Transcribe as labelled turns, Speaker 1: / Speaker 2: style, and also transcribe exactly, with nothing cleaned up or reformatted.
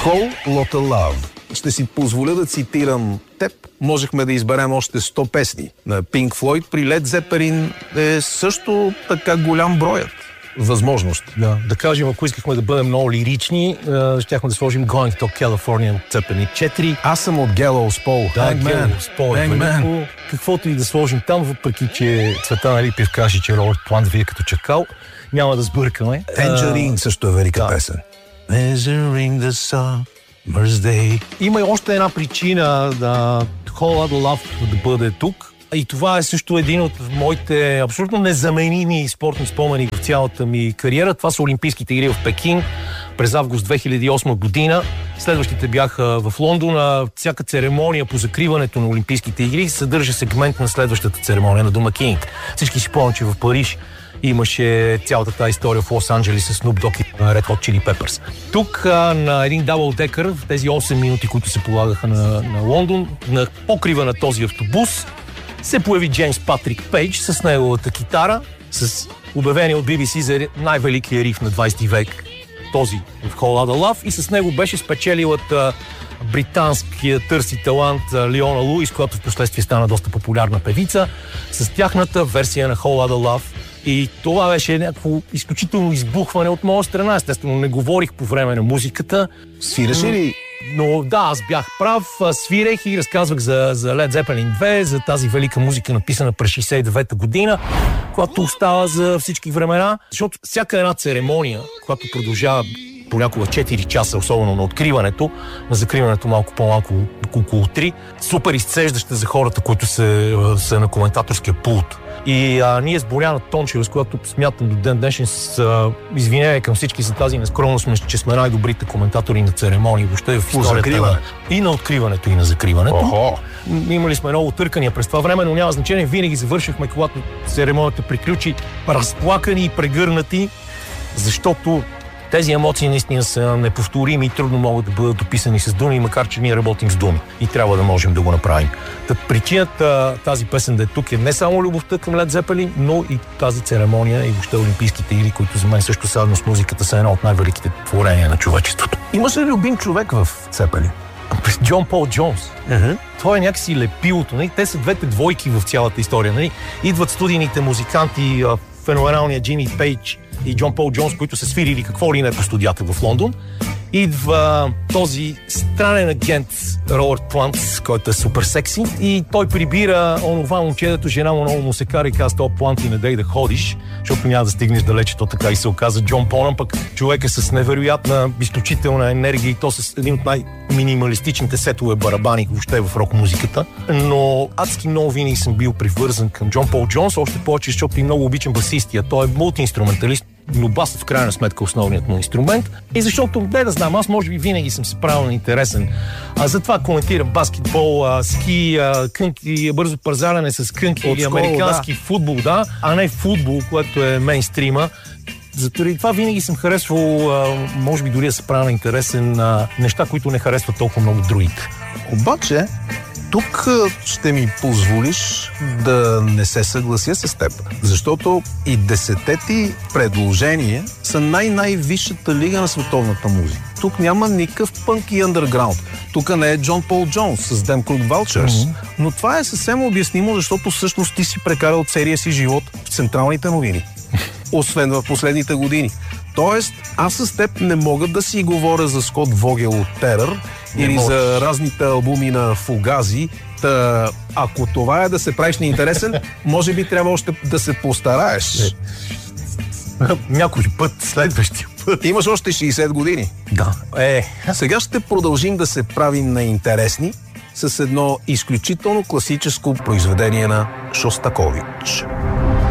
Speaker 1: Whole Lotta Love. Ще си позволя да цитирам теб. Можехме да изберем още сто песни на Pink Floyd. При Led Zeppelin е също така голям броят възможност.
Speaker 2: Да, да кажем, ако искахме да бъдем много лирични, щяхме да сложим Going to California от Zeppelin четири.
Speaker 1: Аз съм от Gallows Pole.
Speaker 2: Да, Gallows Pole. Каквото и да сложим там, въпреки че Цветан Алипиев каже, че Робърт Плант вие като чакал, няма да сбъркаме.
Speaker 1: Tangerine също е велика да. песен. Measuring the summer's day.
Speaker 2: Има и още една причина да Whole Lotta Love да бъде тук. И това е също един от моите абсолютно незаменими спортни спомени в цялата ми кариера. Това са Олимпийските игри в Пекин през август две хиляди и осма година. Следващите бяха в Лондон. Всяка церемония по закриването на Олимпийските игри съдържа сегмент на следващата церемония на домакините. Всички си помнят, че в Париж имаше цялата тази история в Лос-Анджелес с Snoop Dogg и Red Hot Chili Peppers. Тук а, на един дабл-декър, в тези осем минути, които се полагаха на, на Лондон, на покрива на този автобус, се появи Джеймс Патрик Пейдж с неговата китара, с обявение от Би Би Си за най-великия риф на двайсети век, този в Whole Lotta Love, и с него беше спечелилата британския търси талант Леона Луис, която в последствие стана доста популярна певица, с тяхната версия на Whole Lotta Love. И това беше някакво изключително избухване от моя страна. Естествено, не говорих по време на музиката.
Speaker 1: Свираш ли?
Speaker 2: Но да, аз бях прав, свирех и разказвах за, за Led Zeppelin две, за тази велика музика, написана през шейсет и девета година, която остава за всички времена, защото всяка една церемония, която продължава понякога четири часа, особено на откриването, на закриването малко по-малко, около три, супер изцеждаща за хората, които са, са на коментаторския пулт. И а, ние с Боряна Тончева, с която смятам до ден днешен с а, извинение към всички за тази нескромност, че сме най-добрите коментатори на церемонии, въобще в историята на, и на откриването, и на закриването.
Speaker 1: Охо.
Speaker 2: Имали сме много търкания през това време, но няма значение. Винаги завършихме, когато церемонията приключи, разплакани и прегърнати, защото тези емоции наистина са неповторими и трудно могат да бъдат описани с думи, макар че ние работим с думи и трябва да можем да го направим. Та причината тази песен да е тук е не само любовта към Led Zeppelin, но и тази церемония и въобще Олимпийските игри, които за мен също заедно с музиката са една от най-великите творения на човечеството.
Speaker 1: Имаш ли любим човек в Zeppelin?
Speaker 2: Джон Пол Джонс.
Speaker 1: Uh-huh.
Speaker 2: Това е някакси лепилото. Нали? Те са двете двойки в цялата история. Нали? Идват студийните музиканти, феноменалният Джимми Пейдж и Джон Пол Джонс, които са свирили какво ли не по студията в Лондон. Идва този странен агент Робърт Плант, който е супер секси, и той прибира онова момче, дето жена му много му се кара и казва: "Този Плант, и не дей да ходиш, защото няма да стигнеш далече." То така и се оказа. Джон Понъм пък човек е с невероятна, изключителна енергия, и то с един от най-минималистичните сетове барабани въобще в рок-музиката. Но адски много винаги съм бил привързан към Джон Пол Джонс, още повече, защото и много обичам басистия. Той е мултиинструменталист, но басът в крайна сметка основният му инструмент. И защото, не да знам, аз може би винаги съм се правил на интересен. А, затова коментирам баскетбол, а, ски, а, кънки, бързо парзаляне с кънки и американски да. футбол, да, а не футбол, което е мейнстрима. Затова това винаги съм харесвал, а, може би дори да се правя на интересен на неща, които не харесват толкова много другите.
Speaker 1: Обаче, тук ще ми позволиш да не се съглася с теб, защото и десетте ти предложения са най-най-висшата лига на световната музика. Тук няма никакъв пънк и андерграунд. Тук не е Джон Пол Джонс с Them Crooked Vultures. Mm-hmm. Но това е съвсем обяснимо, защото всъщност ти си прекарал целия си живот в централните новини. Освен в последните години. Тоест, аз с теб не мога да си говоря за Скот Вогел от Терър или можеш. За разните албуми на Фугази. Та, ако това е да се правиш неинтересен, може би трябва още да се постараеш.
Speaker 2: Някой път, следващия път.
Speaker 1: Имаш още шейсет години.
Speaker 2: Да. Е.
Speaker 1: Сега ще продължим да се правим на интересни с едно изключително класическо произведение на Шостакович.